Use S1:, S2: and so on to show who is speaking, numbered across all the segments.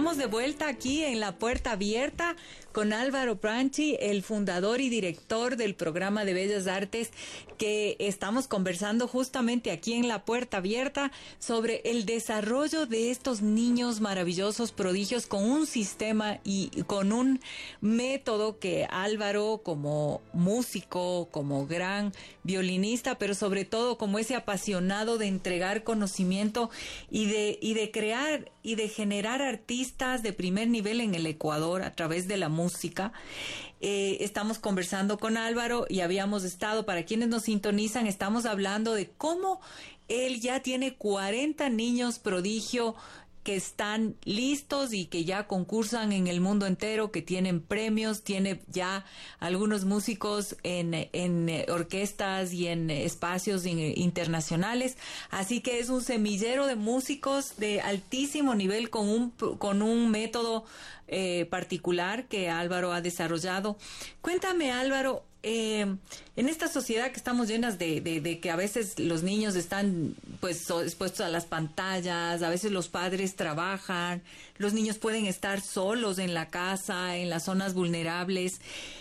S1: estamos de vuelta aquí en La Puerta Abierta con Álvaro Pranchi, el fundador y director del programa de Bellas Artes, que estamos conversando justamente aquí en La Puerta Abierta sobre el desarrollo de estos niños maravillosos, prodigios, con un sistema y con un método que Álvaro, como músico, como gran violinista, pero sobre todo como ese apasionado de entregar conocimiento y de crear y de generar artistas de primer nivel en el Ecuador a través de la música. Estamos conversando con Álvaro y habíamos estado, para quienes nos sintonizan, estamos hablando de cómo él ya tiene 40 niños prodigio que están listos y que ya concursan en el mundo entero, que tienen premios, tiene ya algunos músicos en orquestas y en espacios internacionales, así que es un semillero de músicos de altísimo nivel con un método particular que Álvaro ha desarrollado. Cuéntame, Álvaro, en esta sociedad que estamos llenas de que a veces los niños están pues expuestos a las pantallas, a veces los padres trabajan, los niños pueden estar solos en la casa, en las zonas vulnerables.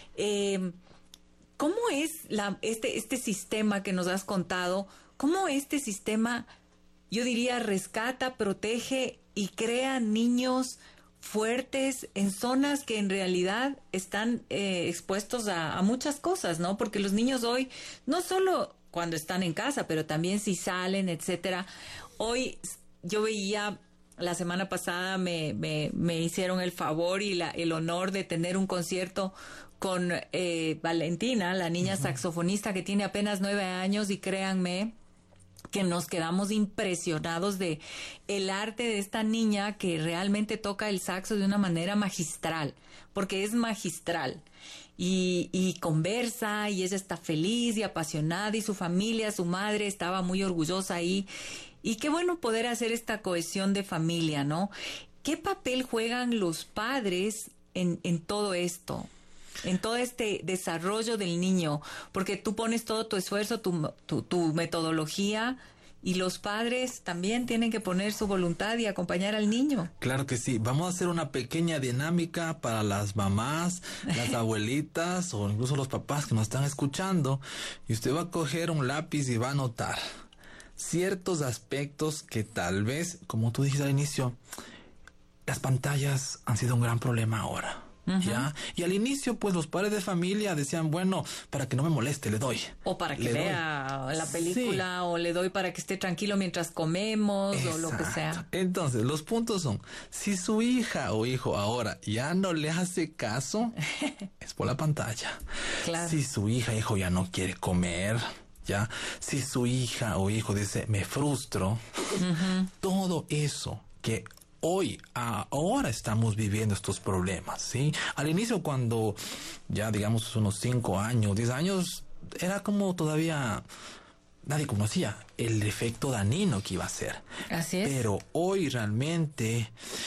S1: ¿Cómo es este sistema que nos has contado? ¿Cómo este sistema, yo diría, rescata, protege y crea niños fuertes en zonas que en realidad están expuestos a muchas cosas, ¿no? Porque los niños hoy, no solo cuando están en casa, pero también si salen, etcétera. Hoy yo veía, la semana pasada me hicieron el favor y el honor de tener un concierto con Valentina, la niña saxofonista que tiene apenas 9 años, y créanme que nos quedamos impresionados de el arte de esta niña, que realmente toca el saxo de una manera magistral, porque es magistral, y conversa, y ella está feliz y apasionada, y su familia, su madre estaba muy orgullosa ahí, y qué bueno poder hacer esta cohesión de familia, ¿no? ¿Qué papel juegan los padres en todo esto? En todo este desarrollo del niño, porque tú pones todo tu esfuerzo, tu metodología, y los padres también tienen que poner su voluntad y acompañar al niño.
S2: Claro que sí. Vamos a hacer una pequeña dinámica para las mamás, las abuelitas o incluso los papás que nos están escuchando, y usted va a coger un lápiz y va a anotar ciertos aspectos que tal vez, como tú dijiste al inicio, las pantallas han sido un gran problema ahora. ¿Ya? Y al inicio, pues los padres de familia decían, bueno, para que no me moleste, le doy.
S1: O para que vea la película, sí. O le doy para que esté tranquilo mientras comemos. Exacto. O lo que sea.
S2: Entonces, los puntos son, si su hija o hijo ahora ya no le hace caso, es por la pantalla.
S1: Claro.
S2: Si su hija o hijo ya no quiere comer, ¿ya? Si su hija o hijo dice, me frustro, todo eso que ahora estamos viviendo estos problemas, ¿sí? Al inicio, cuando ya digamos unos 5 años, 10 años, era como todavía nadie conocía el efecto dañino que iba a ser.
S1: Así es.
S2: Pero hoy realmente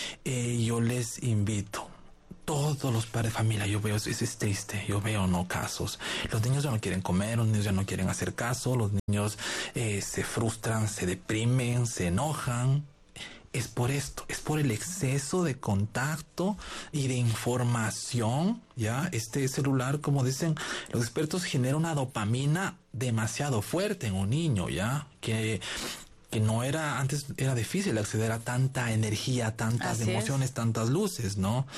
S2: yo les invito, todos los padres de familia, yo veo, es triste, yo veo casos. Los niños ya no quieren comer, los niños ya no quieren hacer caso, los niños se frustran, se deprimen, se enojan. Es por esto, es por el exceso de contacto y de información, ¿ya? Este celular, como dicen los expertos, genera una dopamina demasiado fuerte en un niño, ¿ya? Que no era, antes era difícil acceder a tanta energía, tantas emociones, tantas luces, ¿no?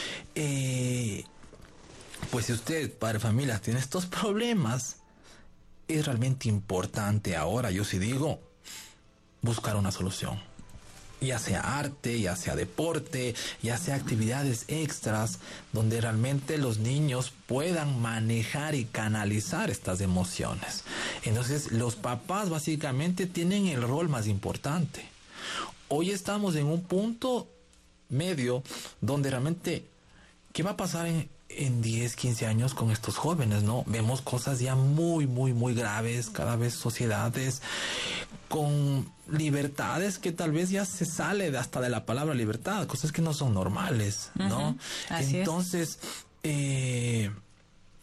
S2: Pues si usted, padre de familia, tiene estos problemas, es realmente importante ahora, yo sí digo, buscar una solución. Ya sea arte, ya sea deporte, ya sea actividades extras, donde realmente los niños puedan manejar y canalizar estas emociones. Entonces, los papás básicamente tienen el rol más importante. Hoy estamos en un punto medio donde realmente, ¿qué va a pasar en 10, 15 años con estos jóvenes, no? Vemos cosas ya muy, muy, muy graves, cada vez sociedades con libertades que tal vez ya se sale hasta de la palabra libertad, cosas que no son normales, ¿no?
S1: Así
S2: Entonces,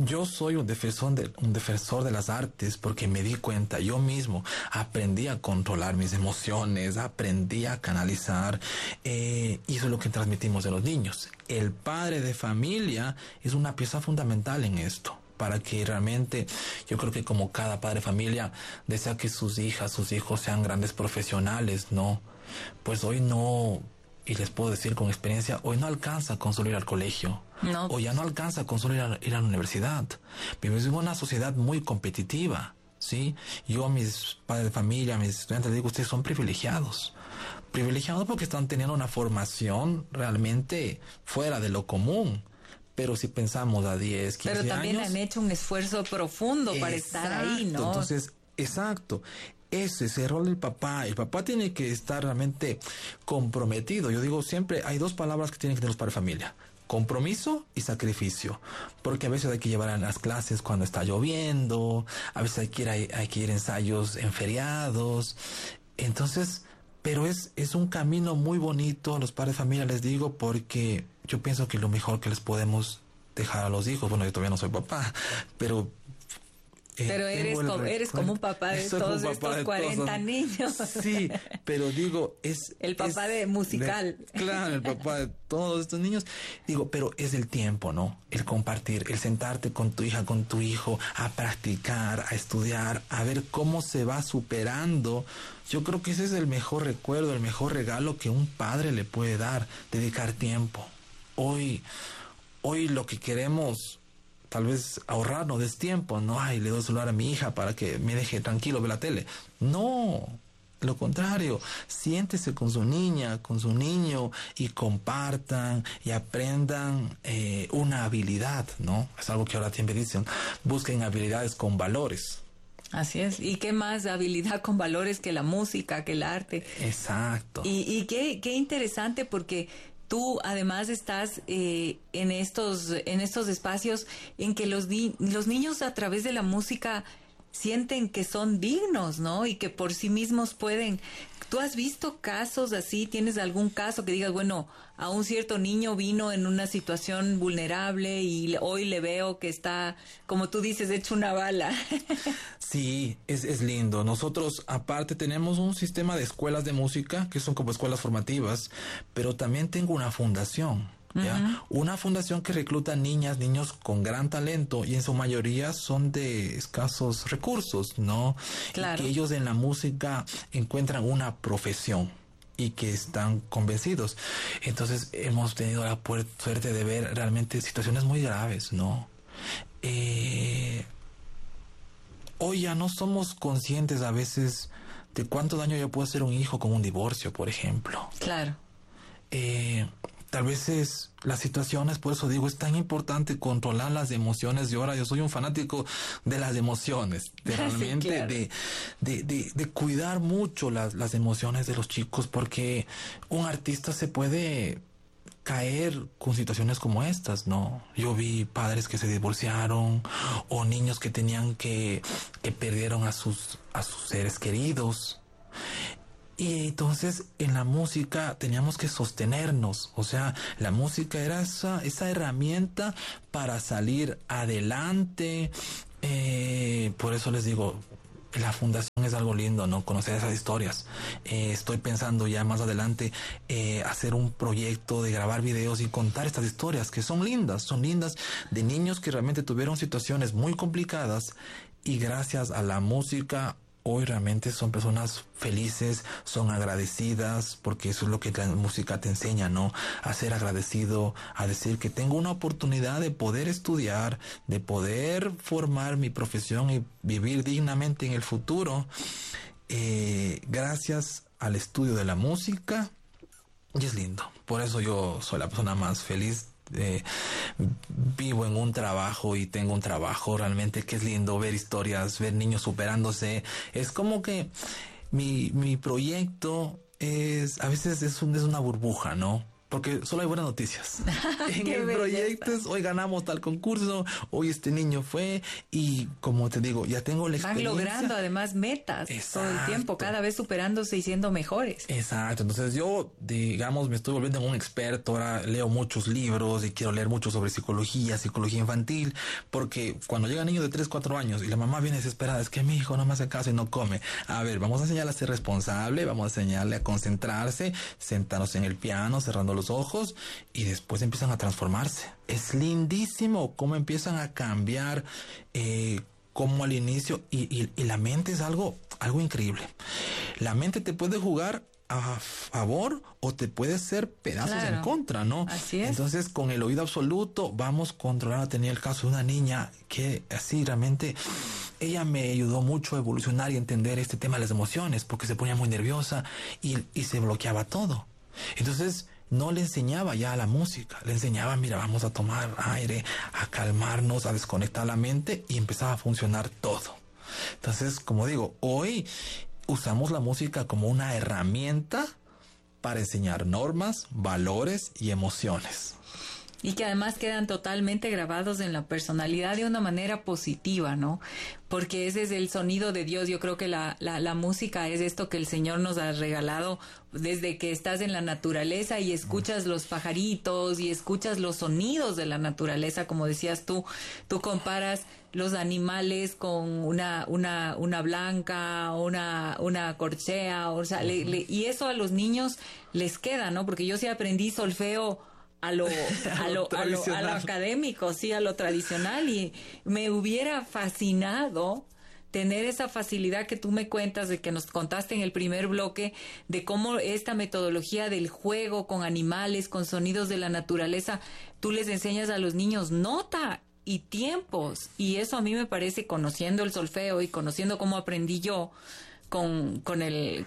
S2: Yo soy un defensor de las artes porque me di cuenta, yo mismo aprendí a controlar mis emociones, aprendí a canalizar, y eso es lo que transmitimos a los niños. El padre de familia es una pieza fundamental en esto, para que realmente, yo creo que como cada padre de familia desea que sus hijas, sus hijos sean grandes profesionales, ¿no? Pues hoy no, y les puedo decir con experiencia, hoy no alcanza con solo ir al colegio. No. O ya no alcanza con solo ir a la universidad. Vivimos en una sociedad muy competitiva, ¿sí? Yo a mis padres de familia, a mis estudiantes les digo, ustedes son privilegiados. Privilegiados porque están teniendo una formación realmente fuera de lo común. Pero si pensamos a 10, 15 años...
S1: Pero también han hecho un esfuerzo profundo para estar ahí, ¿no?
S2: Entonces, exacto. Ese es el rol del papá. El papá tiene que estar realmente comprometido. Yo digo siempre, hay dos palabras que tienen que tener los padres de familia: compromiso y sacrificio, porque a veces hay que llevar a las clases cuando está lloviendo, a veces hay que ir a ensayos en feriados. Entonces, pero es un camino muy bonito a los padres de familia, les digo, porque yo pienso que lo mejor que les podemos dejar a los hijos, bueno, yo todavía no soy papá, pero
S1: eres como un papá de todos estos 40 niños.
S2: Sí, pero digo, es...
S1: El papá de musical.
S2: Claro, el papá de todos estos niños. Digo, pero es el tiempo, ¿no? El compartir, el sentarte con tu hija, con tu hijo, a practicar, a estudiar, a ver cómo se va superando. Yo creo que ese es el mejor recuerdo, el mejor regalo que un padre le puede dar, dedicar tiempo. Hoy lo que queremos... tal vez ahorrarnos de tiempo, no, ay, le doy el celular a mi hija para que me deje tranquilo ver la tele. No, lo contrario, siéntese con su niña, con su niño y compartan y aprendan una habilidad, ¿no? Es algo que ahora siempre dicen, busquen habilidades con valores.
S1: Así es. ¿Y qué más habilidad con valores que la música, que el arte?
S2: Exacto.
S1: Y qué interesante, porque tú además estás en estos espacios en que los niños a través de la música sienten que son dignos, ¿no? Y que por sí mismos pueden. ¿Tú has visto casos así? ¿Tienes algún caso que digas, bueno, a un cierto niño vino en una situación vulnerable y hoy le veo que está, como tú dices, hecho una bala?
S2: Sí, es lindo. Nosotros aparte tenemos un sistema de escuelas de música que son como escuelas formativas, pero también tengo una fundación. ¿Ya? Uh-huh. Una fundación que recluta niños con gran talento, y en su mayoría son de escasos recursos, ¿no? Claro. Y que ellos en la música encuentran una profesión y que están convencidos. Entonces hemos tenido la suerte de ver realmente situaciones muy graves, ¿no? Hoy ya no somos conscientes a veces de cuánto daño ya puede hacer un hijo con un divorcio, por ejemplo.
S1: Claro.
S2: Tal vez las situaciones, por eso digo, es tan importante controlar las emociones. Y ahora yo soy un fanático de las emociones, de realmente, sí, claro, de cuidar mucho las emociones de los chicos, porque un artista se puede caer con situaciones como estas, ¿no? Yo vi padres que se divorciaron, o niños que perdieron a sus seres queridos. Y entonces en la música teníamos que sostenernos, o sea, la música era esa herramienta para salir adelante. Por eso les digo, la fundación es algo lindo, ¿no? Conocer esas historias. Estoy pensando ya más adelante hacer un proyecto de grabar videos y contar estas historias que son lindas de niños que realmente tuvieron situaciones muy complicadas y gracias a la música hoy realmente son personas felices, son agradecidas, porque eso es lo que la música te enseña, ¿no? A ser agradecido, a decir que tengo una oportunidad de poder estudiar, de poder formar mi profesión y vivir dignamente en el futuro, gracias al estudio de la música. Y es lindo. Por eso yo soy la persona más feliz. Vivo en un trabajo y tengo un trabajo realmente que es lindo ver historias, ver niños superándose. Es como que mi proyecto a veces es una burbuja, ¿no? porque solo hay buenas noticias. En
S1: Qué
S2: el
S1: belleza.
S2: proyecto es, hoy ganamos tal concurso, hoy este niño fue, y como te digo, ya tengo la
S1: Van
S2: experiencia.
S1: logrando además metas todo el tiempo, cada vez superándose y siendo mejores.
S2: Exacto, entonces yo, digamos, me estoy volviendo un experto, ahora leo muchos libros y quiero leer mucho sobre psicología infantil, porque cuando llega niño de 3, 4 años y la mamá viene desesperada, es que mi hijo no me hace caso y no come. A ver, vamos a enseñarle a ser responsable, vamos a enseñarle a concentrarse, sentarnos en el piano, cerrando los ojos, y después empiezan a transformarse. Es lindísimo cómo empiezan a cambiar, como al inicio, y la mente es algo increíble. La mente te puede jugar a favor o te puede hacer pedazos en contra, ¿no?
S1: Así es.
S2: Entonces, con el oído absoluto vamos controlando. Tenía el caso de una niña que así realmente ella me ayudó mucho a evolucionar y entender este tema de las emociones, porque se ponía muy nerviosa y se bloqueaba todo. Entonces, no le enseñaba ya la música, le enseñaba, mira, vamos a tomar aire, a calmarnos, a desconectar la mente, y empezaba a funcionar todo. Entonces, como digo, hoy usamos la música como una herramienta para enseñar normas, valores y emociones.
S1: Y que además quedan totalmente grabados en la personalidad de una manera positiva, ¿no? Porque ese es el sonido de Dios. Yo creo que la música es esto que el Señor nos ha regalado desde que estás en la naturaleza y escuchas los pajaritos y escuchas los sonidos de la naturaleza. Como decías tú comparas los animales con una blanca, una corchea, o sea, y eso a los niños les queda, ¿no? Porque yo sí aprendí solfeo a lo académico, sí, a lo tradicional, y me hubiera fascinado tener esa facilidad que tú me cuentas, de que nos contaste en el primer bloque, de cómo esta metodología del juego con animales, con sonidos de la naturaleza, tú les enseñas a los niños nota y tiempos, y eso a mí me parece, conociendo el solfeo y conociendo cómo aprendí yo, con el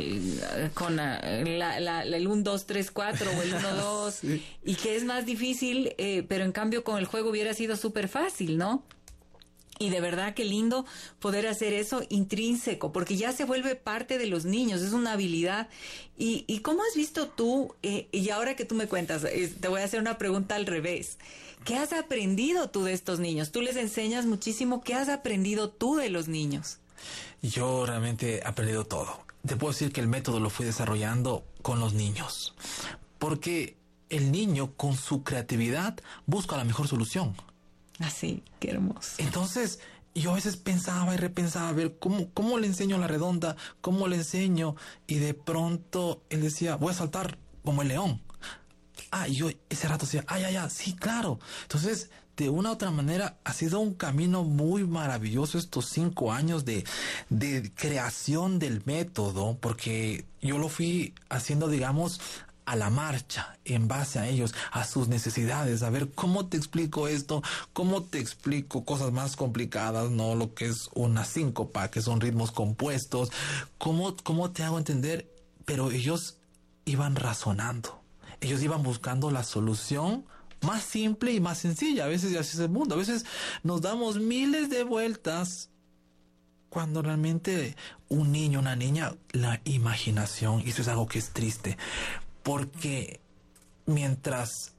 S1: 1, 2, 3, 4 o el 1, 2, sí. Y que es más difícil, pero en cambio con el juego hubiera sido súper fácil, ¿no? Y de verdad qué lindo poder hacer eso intrínseco, porque ya se vuelve parte de los niños, es una habilidad. ¿Y cómo has visto tú, y ahora que tú me cuentas, te voy a hacer una pregunta al revés, ¿qué has aprendido tú de estos niños? Tú les enseñas muchísimo, ¿qué has aprendido tú de los niños?
S2: Yo realmente he aprendido todo. Te puedo decir que el método lo fui desarrollando con los niños, porque el niño con su creatividad busca la mejor solución.
S1: Así, qué hermoso.
S2: Entonces, yo a veces pensaba y repensaba, a ver, ¿cómo le enseño la redonda? ¿Cómo le enseño? Y de pronto él decía, voy a saltar como el león. Y yo ese rato decía, ya, sí, claro. Entonces, de una u otra manera, ha sido un camino muy maravilloso estos 5 años de creación del método, porque yo lo fui haciendo, digamos, a la marcha, en base a ellos, a sus necesidades. A ver, ¿cómo te explico esto? ¿Cómo te explico cosas más complicadas? No, lo que es una síncopa, que son ritmos compuestos. ¿Cómo te hago entender? Pero ellos iban razonando. Ellos iban buscando la solución más simple y más sencilla. A veces así es el mundo. A veces nos damos miles de vueltas cuando realmente un niño, una niña, la imaginación, y eso es algo que es triste, porque mientras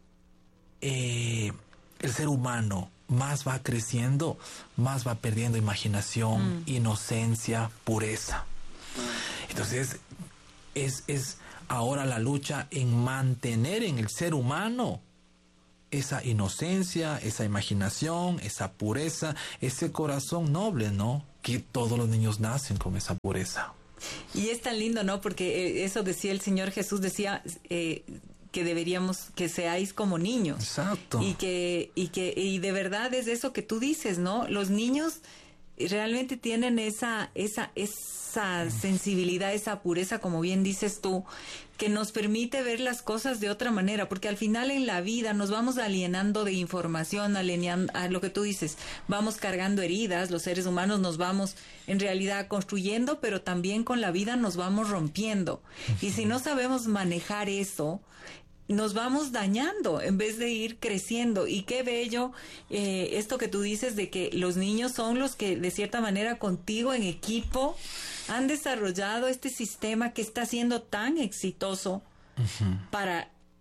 S2: el ser humano más va creciendo, más va perdiendo imaginación, inocencia, pureza. Entonces es ahora la lucha en mantener en el ser humano esa inocencia, esa imaginación, esa pureza, ese corazón noble, ¿no? Que todos los niños nacen con esa pureza.
S1: Y es tan lindo, ¿no? Porque eso decía el Señor Jesús, decía que deberíamos que seáis como niños.
S2: Exacto.
S1: Y de verdad es eso que tú dices, ¿no? Los niños realmente tienen esa sensibilidad, esa pureza, como bien dices tú, que nos permite ver las cosas de otra manera, porque al final en la vida nos vamos alienando de información, a lo que tú dices, vamos cargando heridas, los seres humanos nos vamos en realidad construyendo, pero también con la vida nos vamos rompiendo. Y si no sabemos manejar eso, nos vamos dañando en vez de ir creciendo. Y qué bello esto que tú dices de que los niños son los que de cierta manera contigo en equipo han desarrollado este sistema que está siendo tan exitoso para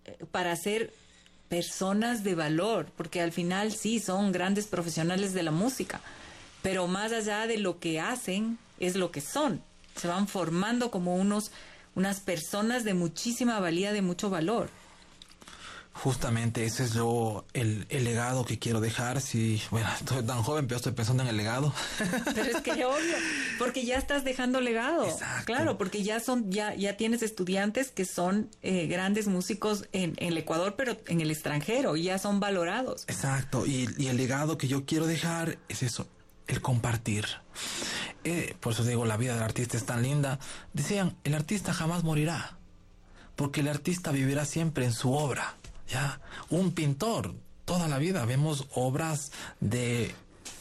S1: para ser personas de valor, porque al final sí son grandes profesionales de la música, pero más allá de lo que hacen es lo que son. Se van formando como unas personas de muchísima valía, de mucho valor.
S2: Justamente ese es el legado que quiero dejar. Sí, bueno, estoy tan joven, pero estoy pensando en el legado.
S1: Pero es que obvio, porque ya estás dejando legado.
S2: Exacto.
S1: Claro, porque ya tienes estudiantes que son grandes músicos en el Ecuador, pero en el extranjero, y ya son valorados.
S2: Exacto, y el legado que yo quiero dejar es eso, el compartir. Por eso digo, la vida del artista es tan linda. Decían, el artista jamás morirá, porque el artista vivirá siempre en su obra. Ya, un pintor, toda la vida vemos obras de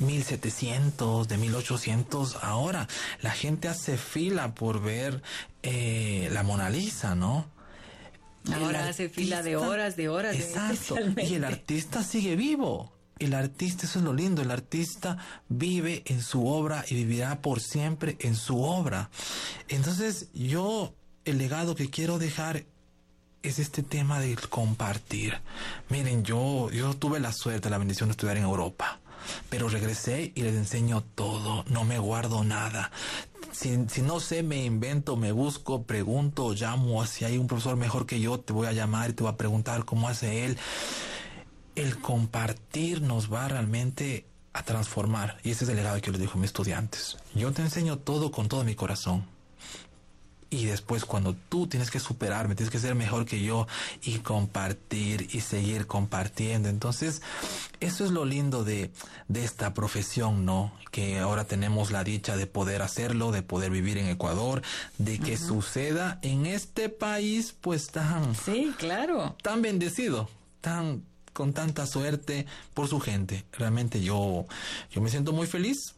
S2: 1700, de 1800. Ahora la gente hace fila por ver la Mona Lisa, ¿no?
S1: Ahora hace fila de horas.
S2: Exacto, y el artista sigue vivo. El artista, eso es lo lindo, el artista vive en su obra y vivirá por siempre en su obra. Entonces el legado que quiero dejar es este tema del compartir. Miren, yo tuve la suerte, la bendición de estudiar en Europa, pero regresé y les enseño todo, no me guardo nada. Si no sé, me invento, me busco, pregunto, llamo. Si hay un profesor mejor que yo, te voy a llamar y te voy a preguntar cómo hace él. El compartir nos va realmente a transformar, y ese es el legado que yo les digo a mis estudiantes. Yo te enseño todo con todo mi corazón. Y después, cuando tú tienes que superarme, tienes que ser mejor que yo y compartir y seguir compartiendo. Entonces, eso es lo lindo de esta profesión, ¿no? Que ahora tenemos la dicha de poder hacerlo, de poder vivir en Ecuador, de que suceda en este país, pues
S1: Sí, claro.
S2: Tan bendecido, con tanta suerte por su gente. Realmente yo me siento muy feliz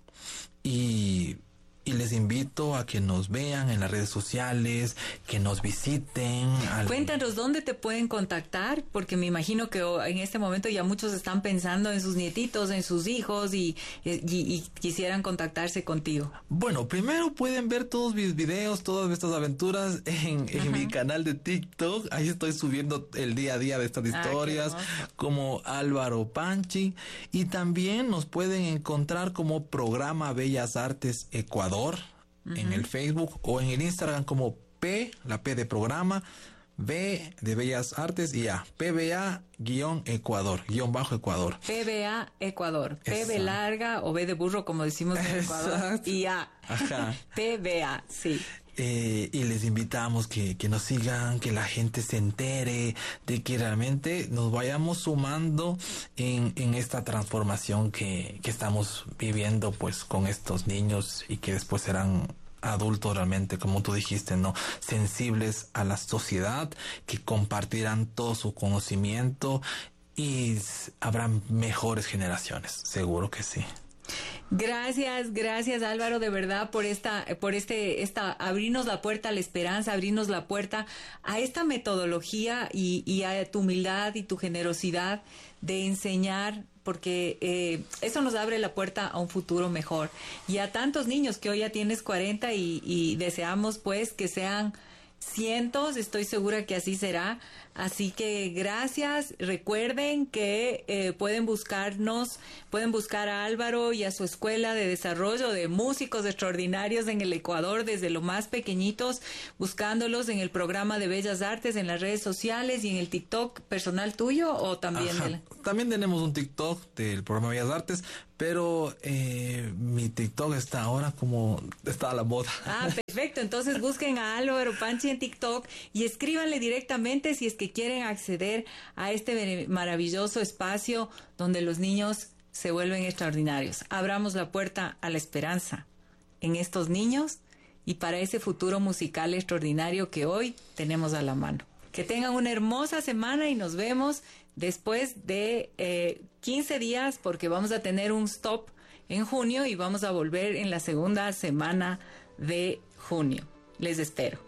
S2: y les invito a que nos vean en las redes sociales, que nos visiten.
S1: Cuéntanos dónde te pueden contactar, porque me imagino que en este momento ya muchos están pensando en sus nietitos, en sus hijos y quisieran contactarse contigo.
S2: Bueno, primero pueden ver todos mis videos, todas estas aventuras en mi canal de TikTok. Ahí estoy subiendo el día a día de estas historias, como Álvaro Panchi. Y también nos pueden encontrar como Programa Bellas Artes Ecuador. En el Facebook o en el Instagram como la P de programa, B de Bellas Artes y A, PBA-Ecuador, _Ecuador.
S1: PBA Ecuador, PB larga o B de burro como decimos en Ecuador. Y A.
S2: Ajá.
S1: PBA, sí.
S2: Y les invitamos que nos sigan, que la gente se entere de que realmente nos vayamos sumando en esta transformación que estamos viviendo pues con estos niños y que después serán adultos realmente, como tú dijiste, ¿no? Sensibles a la sociedad, que compartirán todo su conocimiento y habrán mejores generaciones, seguro que sí.
S1: Gracias Álvaro, de verdad, por abrirnos la puerta a la esperanza, abrirnos la puerta a esta metodología y a tu humildad y tu generosidad de enseñar, porque eso nos abre la puerta a un futuro mejor. Y a tantos niños que hoy ya tienes 40 y deseamos pues que sean cientos, estoy segura que así será. Así que gracias. Recuerden que pueden buscar a Álvaro y a su escuela de desarrollo de músicos extraordinarios en el Ecuador, desde los más pequeñitos, buscándolos en el programa de Bellas Artes, en las redes sociales y en el TikTok personal tuyo, o también.
S2: También tenemos un TikTok del programa Bellas Artes, pero mi TikTok está ahora como está a la moda.
S1: Perfecto. Entonces busquen a Álvaro Panchi en TikTok y escríbanle directamente si es que quieren acceder a este maravilloso espacio donde los niños se vuelven extraordinarios. Abramos la puerta a la esperanza en estos niños y para ese futuro musical extraordinario que hoy tenemos a la mano. Que tengan una hermosa semana y nos vemos después de 15 días, porque vamos a tener un stop en junio y vamos a volver en la segunda semana de junio. Les espero.